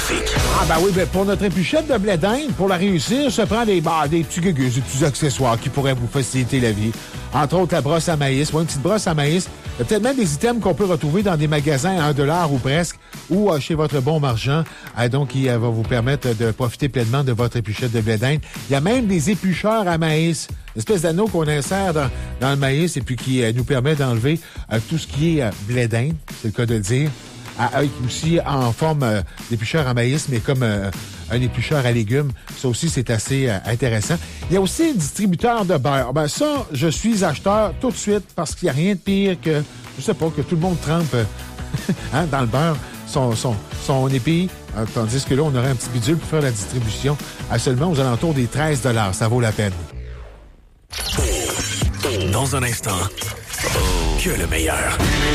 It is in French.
trafic. Ah ben oui, pour notre épluchette de blé d'Inde, pour la réussir, se prend des petits gugus, des petits accessoires qui pourraient vous faciliter la vie. Entre autres, la brosse à maïs. Une petite brosse à maïs. Il y a peut-être même des items qu'on peut retrouver dans des magasins à $1 ou presque, ou chez votre bon marchand, donc qui va vous permettre de profiter pleinement de votre épluchette de blé d'Inde. Il y a même des éplucheurs à maïs, une espèce d'anneau qu'on insère dans le maïs et puis qui nous permet d'enlever tout ce qui est blé d'Inde, c'est le cas de le dire. Avec aussi en forme d'éplucheur à maïs, mais comme un éplucheur à légumes. Ça aussi, c'est assez intéressant. Il y a aussi un distributeur de beurre. Ben ça, je suis acheteur tout de suite parce qu'il n'y a rien de pire que, je sais pas, que tout le monde trempe dans le beurre son épi. Tandis que là, on aurait un petit bidule pour faire la distribution à seulement aux alentours des 13 $. Ça vaut la peine. Dans un instant, que le meilleur.